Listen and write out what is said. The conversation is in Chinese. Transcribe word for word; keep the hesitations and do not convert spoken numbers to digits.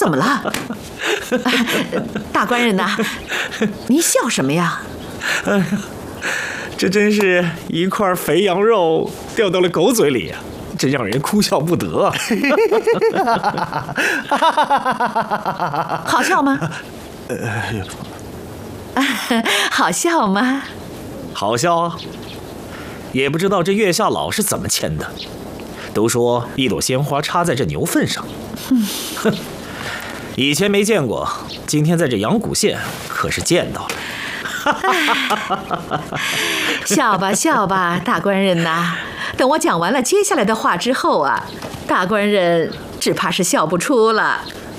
怎么了？大官人呐，您笑什么呀？ 哎呀，这真是一块肥羊肉掉到了狗嘴里呀、啊，真让人哭笑不得。 好笑吗？好笑吗？ 好笑啊！也不知道这月下老是怎么牵的。都说一朵鲜花插在这牛粪上，哼，以前没见过，今天在这阳谷县可是见到了。 笑吧笑吧，大官人呐，等我讲完了接下来的话之后啊，大官人只怕是笑不出了。